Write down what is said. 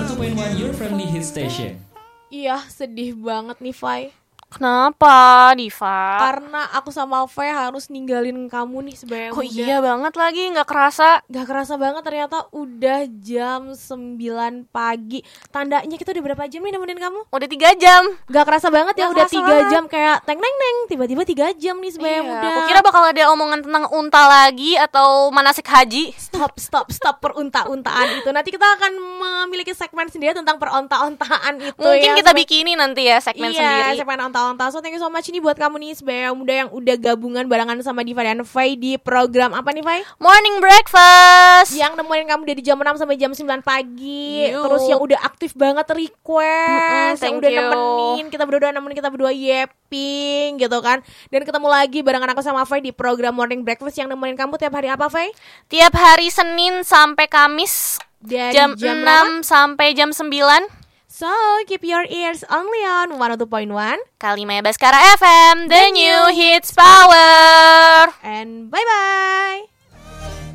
102.1 Your Friendly Hit Station. Iya, sedih banget nih, Fai. Kenapa, Diva? Karena aku sama Fai harus ninggalin kamu nih sebenarnya. Oh iya banget lagi, gak kerasa. Gak kerasa banget ternyata udah jam 9 pagi. Tandanya kita udah berapa jam nih nemenin kamu? Udah 3 jam. Gak kerasa banget ya, Gak udah kerasa 3 jam kayak teng-neng-neng. Tiba-tiba 3 jam nih sebenarnya Iya, udah. aku kira bakal ada omongan tentang unta lagi atau manasik haji. Stop perunta-untaan itu. Nanti kita akan memiliki segmen sendiri tentang peronta-ontaan itu. Mungkin ya, kita bikinin nanti ya segmen sendiri. Iya, segmen onta-onta. So thank you so much nih buat kamu nih sebagai muda yang udah gabungan barengan sama Diva dan Fai di program apa nih, Fai? Morning breakfast. Yang nemenin kamu dari jam 6 sampai jam 9 pagi. Yuh. Terus yang udah aktif banget request, yang thank udah you. nemenin kita berdua yeping gitu kan. Dan ketemu lagi barengan aku sama Fai di program Morning Breakfast yang nemenin kamu tiap hari apa, Fai? Tiap hari Senin sampai Kamis Dari jam berapa? 6 sampai jam 9. So, keep your ears only on 102.1 Kalimaya Baskara FM, the new hits power. and bye-bye.